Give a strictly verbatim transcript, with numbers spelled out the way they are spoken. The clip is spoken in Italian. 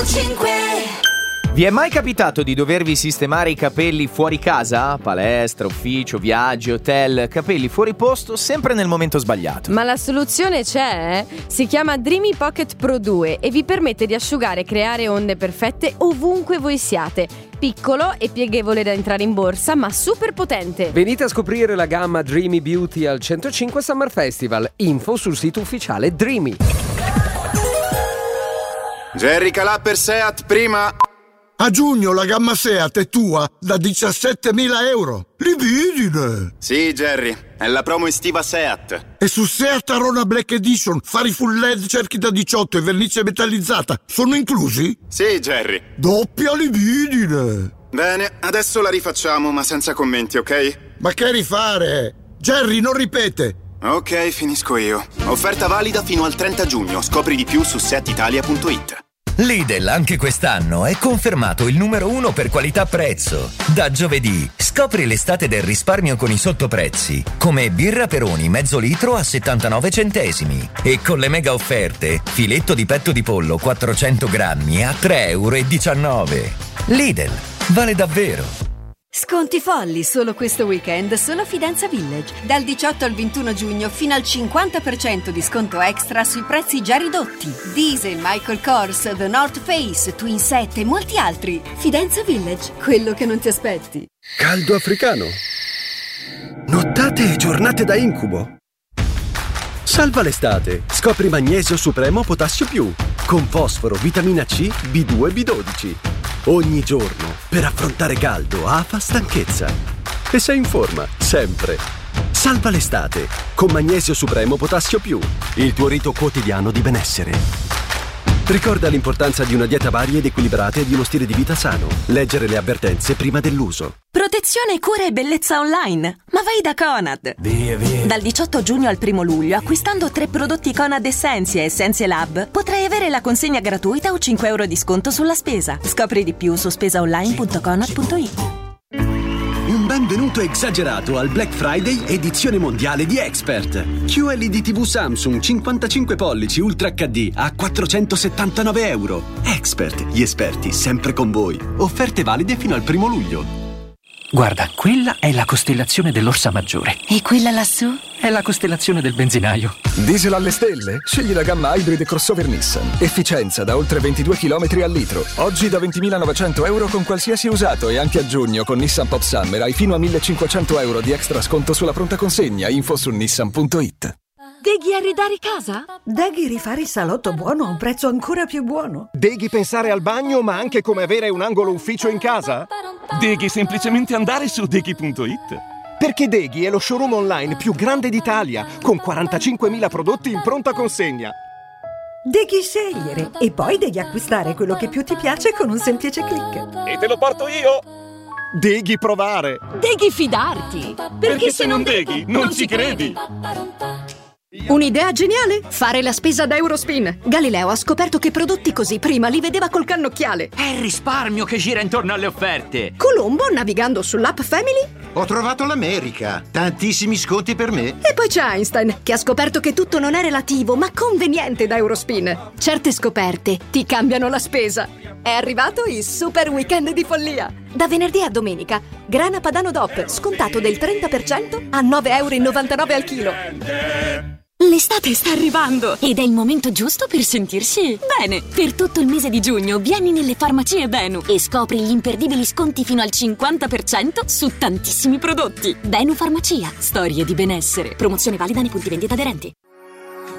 centocinque. Vi è mai capitato di dovervi sistemare i capelli fuori casa? Palestra, ufficio, viaggi, hotel, capelli fuori posto, sempre nel momento sbagliato. Ma la soluzione c'è, eh? Si chiama Dreamy Pocket Pro due e vi permette di asciugare e creare onde perfette ovunque voi siate. Piccolo e pieghevole da entrare in borsa, ma super potente. Venite a scoprire la gamma Dreamy Beauty al centocinque Summer Festival. Info sul sito ufficiale Dreamy. Jerry Calà per Seat, prima. A giugno la gamma Seat è tua da diciassettemila euro. Libidine! Sì, Jerry, è la promo estiva Seat. E su Seat Arona Black Edition, fari full L E D, cerchi da diciotto e vernice metallizzata sono inclusi? Sì, Jerry. Doppia libidine! Bene, adesso la rifacciamo, ma senza commenti, ok? Ma che rifare? Jerry, non ripete! Ok, finisco io. Offerta valida fino al trenta giugno. Scopri di più su seat italia punto it. Lidl anche quest'anno è confermato il numero uno per qualità-prezzo. Da giovedì scopri l'estate del risparmio con i sottoprezzi, come birra Peroni mezzo litro a settantanove centesimi e con le mega offerte filetto di petto di pollo quattrocento grammi a tre virgola diciannove euro. Lidl, vale davvero. Sconti folli solo questo weekend solo a Fidenza Village. Dal diciotto al ventuno giugno fino al cinquanta per cento di sconto extra sui prezzi già ridotti. Diesel, Michael Kors, The North Face, Twin Set e molti altri. Fidenza Village, quello che non ti aspetti. Caldo africano. Nottate e giornate da incubo. Salva l'estate. Scopri Magnesio Supremo Potassio Più con fosforo, vitamina C, B due e B dodici. Ogni giorno per affrontare caldo, afa, stanchezza. E sei in forma, sempre. Salva l'estate con Magnesio Supremo Potassio Più, il tuo rito quotidiano di benessere. Ricorda l'importanza di una dieta varia ed equilibrata e di uno stile di vita sano. Leggere le avvertenze prima dell'uso. Protezione, cura e bellezza online. Ma vai da Conad. Via, via. Dal diciotto giugno al primo luglio, acquistando tre prodotti Conad Essentia e Essentia Lab, potrai avere la consegna gratuita o cinque euro di sconto sulla spesa. Scopri di più su spesaonline punto conad punto it. Un benvenuto esagerato al Black Friday edizione mondiale di Expert. Q L E D T V Samsung cinquantacinque pollici Ultra H D a quattrocentosettantanove euro. Expert, gli esperti sempre con voi. Offerte valide fino al primo luglio. Guarda, quella è la costellazione dell'Orsa Maggiore. E quella lassù? È la costellazione del benzinaio. Diesel alle stelle? Scegli la gamma Hybrid crossover Nissan. Efficienza da oltre ventidue chilometri al litro. Oggi da ventimilanovecento euro con qualsiasi usato e anche a giugno con Nissan Pop Summer hai fino a millecinquecento euro di extra sconto sulla pronta consegna. Info su nissan punto it. Deghi arredare casa? Deghi rifare il salotto buono a un prezzo ancora più buono. Deghi pensare al bagno ma anche come avere un angolo ufficio in casa? Deghi semplicemente andare su deghi punto it. Perché Deghi è lo showroom online più grande d'Italia, con quarantacinquemila prodotti in pronta consegna. Deghi scegliere e poi devi acquistare quello che più ti piace con un semplice click. E te lo porto io! Deghi provare! Deghi fidarti! Perché, Perché se non Deghi non, non ci credi! Un'idea geniale? Fare la spesa da Eurospin. Galileo ha scoperto che prodotti così prima li vedeva col cannocchiale. È il risparmio che gira intorno alle offerte. Colombo, navigando sull'app Family, ho trovato l'America. Tantissimi sconti per me. E poi c'è Einstein, che ha scoperto che tutto non è relativo, ma conveniente da Eurospin. Certe scoperte ti cambiano la spesa. È arrivato il super weekend di follia. Da venerdì a domenica, grana padano D O P scontato del trenta per cento a nove virgola novantanove euro al chilo. L'estate sta arrivando ed è il momento giusto per sentirsi bene. Per tutto il mese di giugno vieni nelle farmacie Benu e scopri gli imperdibili sconti fino al cinquanta per cento su tantissimi prodotti. Benu Farmacia, storie di benessere. Promozione valida nei punti vendita aderenti.